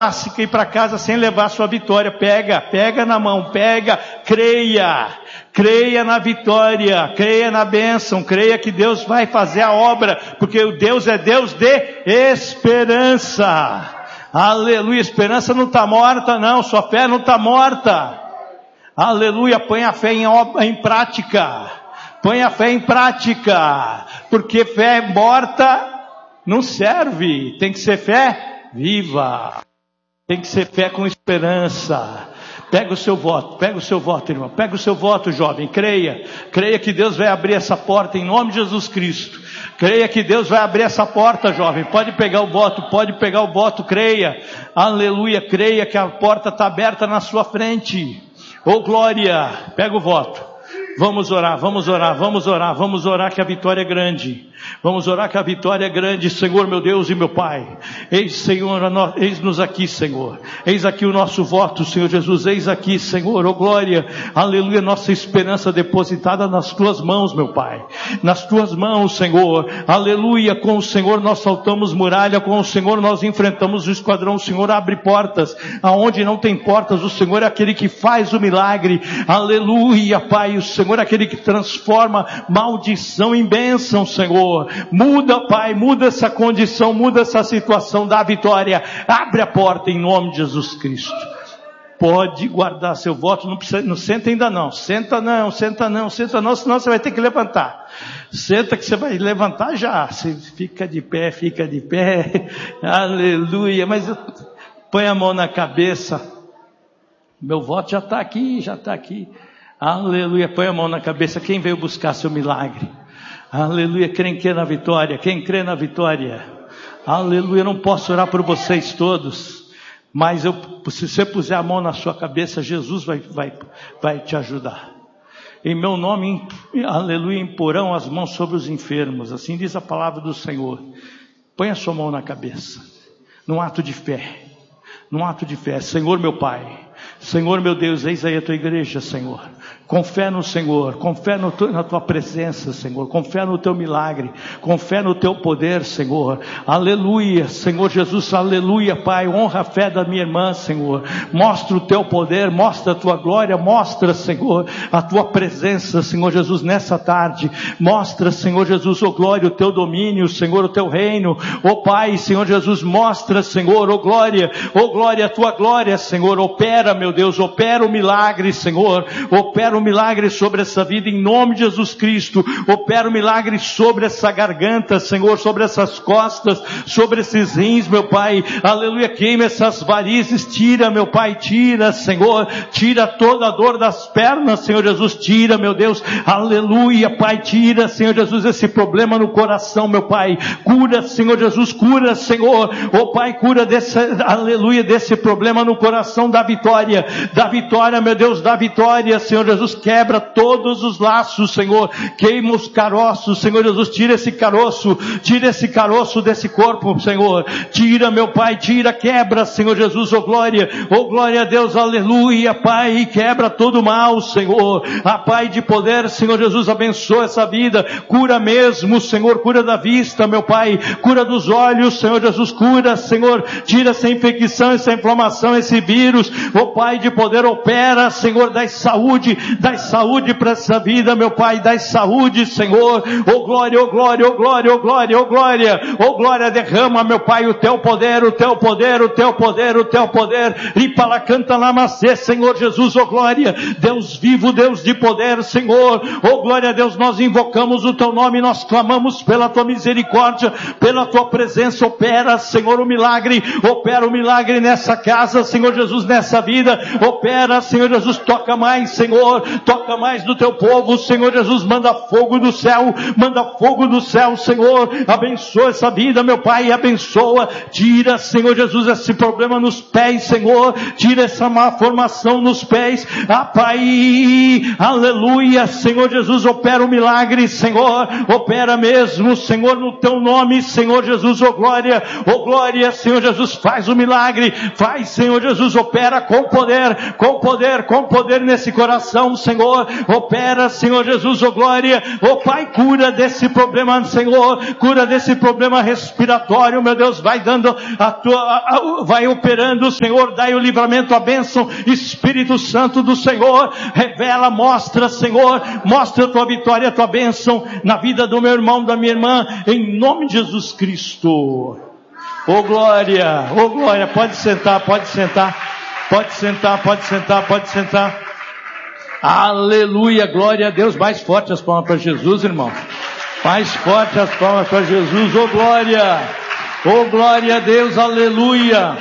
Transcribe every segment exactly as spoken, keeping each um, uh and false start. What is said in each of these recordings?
e ir para casa sem levar a sua vitória. Pega, pega na mão, pega, creia, creia na vitória, creia na bênção, creia que Deus vai fazer a obra, porque o Deus é Deus de esperança. Aleluia, esperança não está morta não, sua fé não está morta. Aleluia, põe a fé em, em prática, põe a fé em prática, porque fé morta não serve, tem que ser fé viva. Tem que ser fé com esperança. Pega o seu voto, pega o seu voto, irmão. Pega o seu voto, jovem. Creia. Creia que Deus vai abrir essa porta em nome de Jesus Cristo. Creia que Deus vai abrir essa porta, jovem. Pode pegar o voto, pode pegar o voto. Creia. Aleluia. Creia que a porta está aberta na sua frente. Ô glória. Pega o voto. Vamos orar, vamos orar, vamos orar, vamos orar que a vitória é grande. Vamos orar que a vitória é grande, Senhor meu Deus e meu Pai. Eis, Senhor, eis-nos aqui, Senhor. Eis aqui o nosso voto, Senhor Jesus. Eis aqui, Senhor, oh glória, aleluia, nossa esperança depositada nas Tuas mãos, meu Pai. Nas Tuas mãos, Senhor. Aleluia, com o Senhor nós saltamos muralha, com o Senhor nós enfrentamos o esquadrão. O Senhor abre portas, aonde não tem portas. O Senhor é aquele que faz o milagre. Aleluia, Pai. O Senhor é aquele que transforma maldição em bênção, Senhor. Muda, Pai, muda essa condição, muda essa situação, dá vitória. Abre a porta em nome de Jesus Cristo. Pode guardar seu voto, não precisa, não senta ainda não. Senta não, senta não, senta não, senão você vai ter que levantar. Senta que você vai levantar já. Você fica de pé, fica de pé. Aleluia. Mas põe a mão na cabeça. Meu voto já está aqui, já está aqui. Aleluia, põe a mão na cabeça, quem veio buscar seu milagre? Aleluia, quem crê na vitória, quem crê na vitória? Aleluia, eu não posso orar por vocês todos, mas eu, se você puser a mão na sua cabeça, Jesus vai, vai, vai te ajudar. Em meu nome, aleluia, imporão as mãos sobre os enfermos, assim diz a palavra do Senhor. Põe a sua mão na cabeça, num ato de fé, num ato de fé. Senhor meu Pai, Senhor meu Deus, eis aí a tua igreja, Senhor. Com fé no Senhor, com fé no tu, na tua presença, Senhor, com fé no teu milagre, com fé no teu poder, Senhor. Aleluia, Senhor Jesus, aleluia, Pai. Honra a fé da minha irmã, Senhor. Mostra o teu poder, mostra a tua glória, mostra, Senhor, a tua presença, Senhor Jesus, nessa tarde. Mostra, Senhor Jesus, oh glória, o teu domínio, Senhor, o teu reino. Oh Pai, Senhor Jesus, mostra, Senhor, oh glória, oh glória, a tua glória, Senhor. Opera, meu Deus, opera o milagre, Senhor. Opera o milagre sobre essa vida em nome de Jesus Cristo. Opera o milagre sobre essa garganta, Senhor, sobre essas costas, sobre esses rins, meu Pai. Aleluia, queima essas varizes, tira, meu Pai, tira, Senhor, tira toda a dor das pernas, Senhor Jesus, tira, meu Deus, aleluia, Pai, tira, Senhor Jesus, esse problema no coração, meu Pai, cura, Senhor Jesus, cura, Senhor, oh Pai, cura desse, aleluia, desse problema no coração, da vitória, da vitória, meu Deus, da vitória, Senhor Jesus, quebra todos os laços, Senhor, queima os caroços, Senhor Jesus, tira esse caroço, tira esse caroço desse corpo, Senhor, tira, meu Pai, tira, quebra, Senhor Jesus, oh glória, oh glória a Deus, aleluia, Pai, quebra todo o mal, Senhor, a Pai de poder, Senhor Jesus, abençoa essa vida, cura mesmo, Senhor, cura da vista, meu Pai, cura dos olhos, Senhor Jesus, cura, Senhor, tira essa infecção, essa inflamação, esse vírus, oh Pai de poder, opera, Senhor, dá saúde, dá saúde para essa vida, meu Pai, dá saúde, Senhor, oh glória, oh glória, oh glória, oh glória, oh glória, oh glória, derrama, meu Pai, o teu poder, o teu poder, o teu poder, o teu poder, e para canta lá macê, Senhor Jesus, oh glória, Deus vivo, Deus de poder, Senhor, oh glória a Deus, nós invocamos o teu nome, nós clamamos pela tua misericórdia, pela tua presença, opera, Senhor, o milagre, opera o milagre nessa casa, Senhor Jesus, nessa vida, opera, Senhor Jesus, toca mais, Senhor, toca mais do teu povo, Senhor Jesus, manda fogo do céu, manda fogo do céu, Senhor, abençoa essa vida, meu Pai, abençoa, tira, Senhor Jesus, esse problema nos pés, Senhor, tira essa má formação nos pés, ah Pai, aleluia, Senhor Jesus, opera o milagre, Senhor, opera mesmo, Senhor, no teu nome, Senhor Jesus, oh glória, oh glória, Senhor Jesus, faz o milagre, faz, Senhor Jesus, opera com poder, com poder, com poder nesse coração, mão, Senhor, opera, Senhor Jesus, oh glória, oh Pai, cura desse problema, Senhor, cura desse problema respiratório, meu Deus, vai dando a tua, a, a, vai operando, Senhor, dai o livramento, a bênção, Espírito Santo do Senhor, revela, mostra, Senhor, mostra a tua vitória, a tua bênção na vida do meu irmão, da minha irmã, em nome de Jesus Cristo. Oh glória, oh glória, pode sentar, pode sentar, pode sentar, pode sentar, pode sentar. Aleluia, glória a Deus. Mais forte as palmas para Jesus, irmão. Mais forte as palmas para Jesus. Oh glória, oh glória a Deus, aleluia.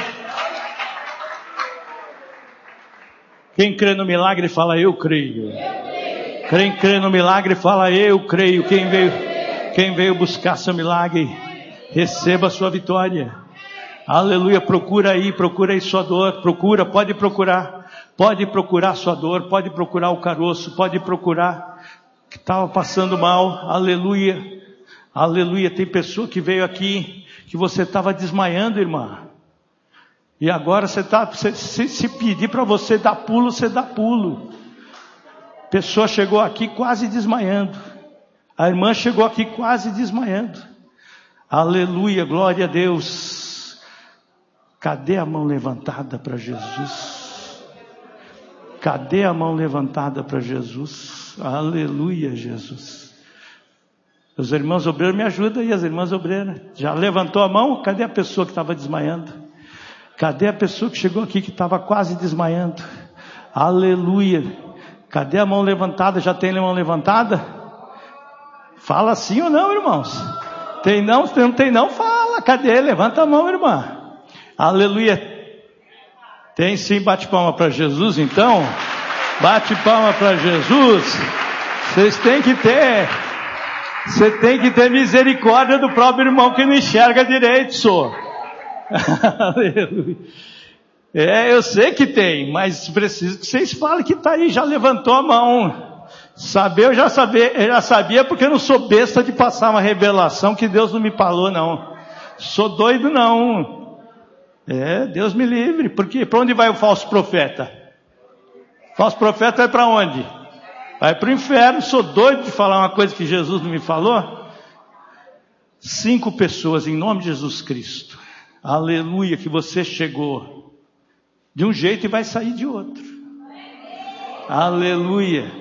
Quem crê no milagre fala eu creio. Quem crê no milagre fala eu creio. Quem veio, quem veio buscar seu milagre, receba a sua vitória. Aleluia, procura aí, procura aí sua dor, procura, pode procurar, pode procurar sua dor, pode procurar o caroço, pode procurar que estava passando mal, aleluia, aleluia. Tem pessoa que veio aqui, que você estava desmaiando, irmã, e agora você está, se, se, se pedir para você dar pulo, você dá pulo. Pessoa chegou aqui quase desmaiando, a irmã chegou aqui quase desmaiando, aleluia, glória a Deus. Cadê a mão levantada para Jesus? Cadê a mão levantada para Jesus? Aleluia, Jesus. Os irmãos obreiros me ajudam aí, as irmãs obreiras. Já levantou a mão? Cadê a pessoa que estava desmaiando? Cadê a pessoa que chegou aqui que estava quase desmaiando? Aleluia. Cadê a mão levantada? Já tem a mão levantada? Fala sim ou não, irmãos? Tem não? Se não tem não, fala. Cadê? Levanta a mão, irmã. Aleluia. Tem sim, bate palma para Jesus então. Bate palma para Jesus. Vocês têm que ter, você tem que ter misericórdia do próprio irmão que não enxerga direito, só. Aleluia. É, eu sei que tem, mas preciso que vocês falem que está aí, já levantou a mão. Saber, eu já sabia, eu já sabia porque eu não sou besta de passar uma revelação que Deus não me falou, não. Sou doido, não. É, Deus me livre, porque para onde vai o falso profeta? O falso profeta vai para onde? Vai para o inferno. Sou doido de falar uma coisa que Jesus não me falou? Cinco pessoas em nome de Jesus Cristo, aleluia, que você chegou de um jeito e vai sair de outro, aleluia.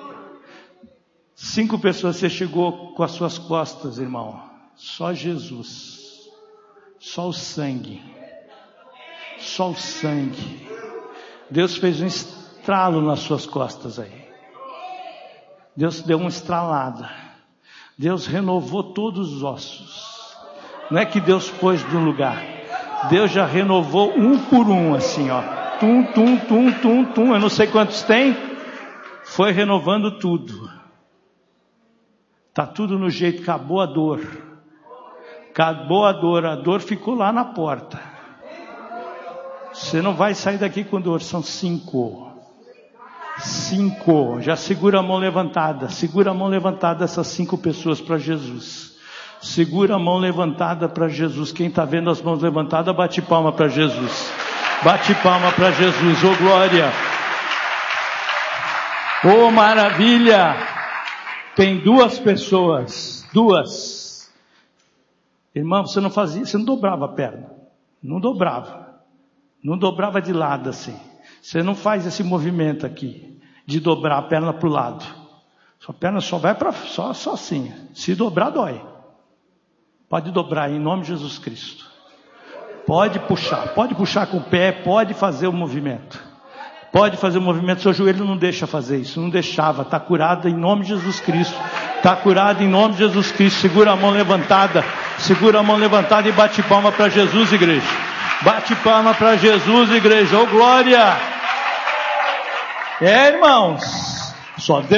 Cinco pessoas você chegou com as suas costas, irmão, só Jesus, só o sangue. Só o sangue. Deus fez um estralo nas suas costas aí. Deus deu uma estralada. Deus renovou todos os ossos. Não é que Deus pôs de um lugar. Deus já renovou um por um, assim, ó. Tum, tum, tum, tum, tum. Eu não sei quantos tem. Foi renovando tudo. Tá tudo no jeito. Acabou a dor. Acabou a dor. A dor ficou lá na porta. Você não vai sair daqui com dor. São cinco. Cinco. Já segura a mão levantada. Segura a mão levantada essas cinco pessoas para Jesus. Segura a mão levantada para Jesus. Quem está vendo as mãos levantadas, bate palma para Jesus. Bate palma para Jesus. Oh glória. Oh maravilha. Tem duas pessoas. Duas. Irmão, você não fazia, você não dobrava a perna. Não dobrava. Não dobrava de lado assim. Você não faz esse movimento aqui, de dobrar a perna para o lado. Sua perna só vai para, só, só assim. Se dobrar, dói. Pode dobrar em nome de Jesus Cristo. Pode puxar, pode puxar com o pé, pode fazer o movimento. Pode fazer o movimento, seu joelho não deixa fazer isso, não deixava. Está curado em nome de Jesus Cristo. Está curado em nome de Jesus Cristo. Segura a mão levantada, segura a mão levantada e bate palma para Jesus, igreja. Bate palma para Jesus, igreja. Oh glória! É, irmãos, só Deus.